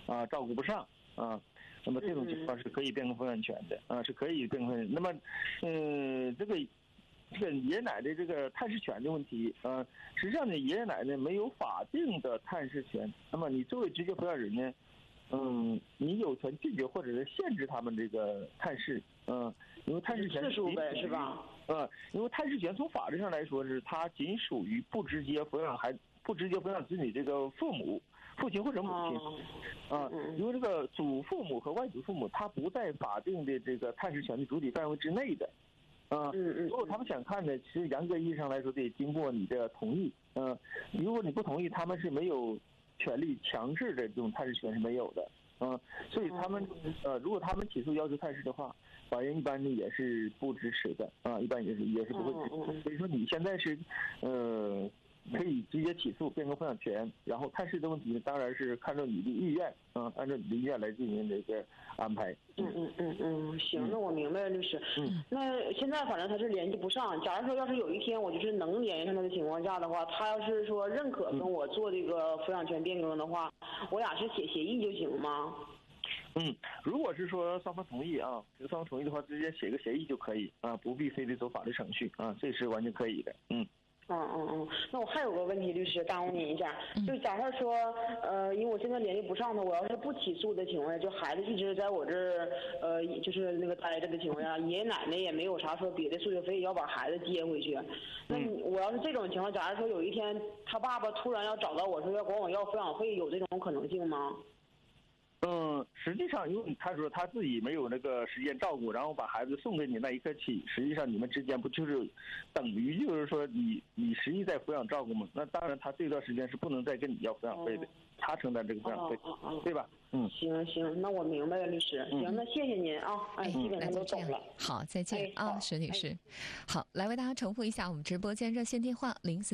照顾不上啊，那么这种情况是可以变更抚养权的啊，是可以变更。那么这个爷爷奶奶这个探视权的问题实际上呢，爷爷奶奶没有法定的探视权，那么你作为直接抚养人呢，你有权拒绝或者是限制他们这个探视，因为探视权次数呗，是吧？ 因为探视权从法律上来说是它仅属于不直接抚养子女这个父母。父亲或者母亲，因为这个祖父母和外祖父母，他不在法定的这个探视权的主体范围之内的，如果他们想看呢，其实严格意义上来说得经过你的同意，如果你不同意，他们是没有权利强制的这种探视权是没有的，所以他们如果他们起诉要求探视的话，法院一般呢也是不支持的，一般也是不会支持。所以说你现在是可以直接起诉变更抚养权，然后探视的问题当然是看照你的意愿，按照你的意愿来进行这个安排。 行，那我明白了，律师。那现在反正他是联系不上，假如说要是有一天我就是能联系上他的情况下的话，他要是说认可跟我做这个抚养权变更的话，我俩是写协议就行吗？ 如果是说双方同意双方同意的话，直接写个协议就可以不必非得走法律程序这是完全可以的。 那我还有个问题，律师耽误您一下，就假设说，因为我现在联系不上他，我要是不起诉的情况下，就孩子一直在我这儿，就是那个待着的情况下，爷爷奶奶也没有啥说别的诉求非要把孩子接回去。那我要是这种情况，假如说有一天他爸爸突然要找到我说要管我要抚养费，有这种可能性吗？ 实际上，因为他说他自己没有那个时间照顾，然后把孩子送给你那一刻起，实际上你们之间不就是等于就是说你实际在抚养照顾吗？那当然他这段时间是不能再跟你要抚养费的，他承担这个抚养费，对吧？ 行，那我明白了，律师。行，那谢谢您啊，基本上都懂了。 好，再见石女士。好，来为大家重复一下我们直播间热线电话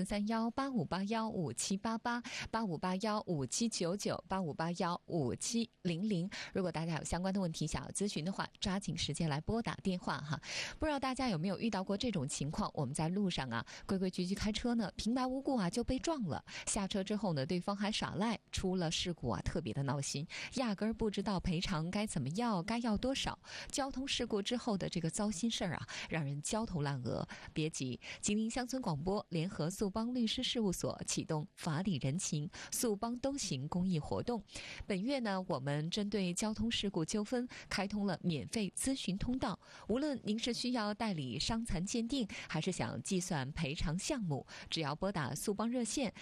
：043185815788，85815799，85815700。如果大家有相关的问题想要咨询的话，抓紧时间来拨打电话哈。不知道大家有没有遇到过这种情况？我们在路上规规矩矩开车呢，平白无故就被撞了，下车之后呢，对方还耍赖，出了事故特别的闹心，压根儿不知道赔偿该怎么要，该要多少。交通事故之后的这个糟心事儿让人焦头烂额。别急，吉林乡村广播联合速邦律师事务所启动法理人情速邦都行公益活动。本月呢，我们针对交通事故纠纷开通了免费咨询通道，无论您是需要代理伤残鉴定，还是想计算赔偿项目，只要拨打速邦热线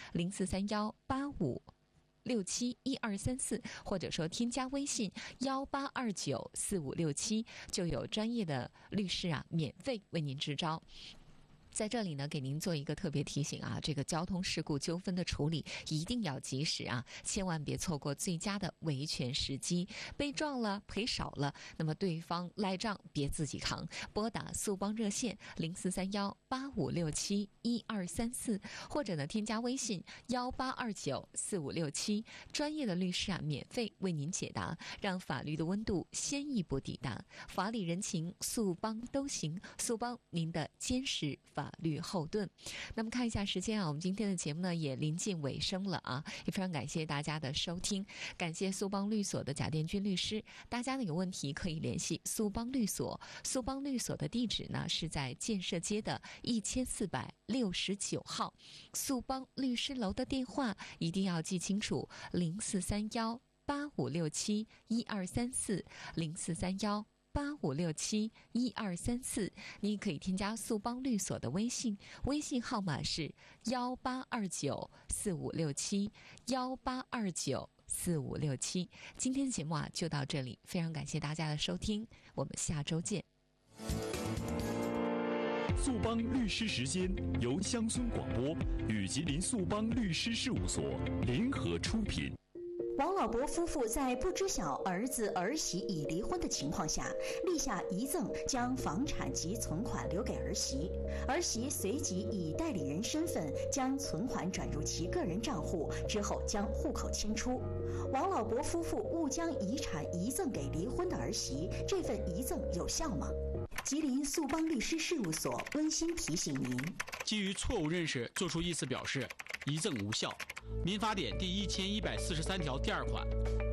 043185671234，或者说添加微信18294567，就有专业的律师免费为您支招。在这里呢，给您做一个特别提醒这个交通事故纠纷的处理一定要及时千万别错过最佳的维权时机。被撞了，赔少了，那么对方赖账别自己扛，拨打速邦热线043185671234，或者呢添加微信18294567，专业的律师免费为您解答，让法律的温度先一步抵达。法理人情，速邦都行，速邦您的坚实法律后盾。那么看一下时间我们今天的节目呢也临近尾声了也非常感谢大家的收听，感谢速邦律所的贾殿军律师。大家呢有问题可以联系速邦律所，速邦律所的地址呢是在建设街的1469号。速邦律师楼的电话一定要记清楚，043185671234，043185671234。你可以添加速邦律所的微信，微信号码是18294567，18294567。今天的节目就到这里，非常感谢大家的收听，我们下周见。 速邦律师时间由乡村广播与吉林速邦律师事务所联合出品。 王老伯夫妇在不知晓儿子儿媳已离婚的情况下，立下遗赠，将房产及存款留给儿媳。儿媳随即以代理人身份将存款转入其个人账户，之后将户口迁出。王老伯夫妇误将遗产遗赠给离婚的儿媳，这份遗赠有效吗？吉林速邦律师事务所温馨提醒您： 基于错误认识作出意思表示，遗赠无效。民法典第1143条第2款。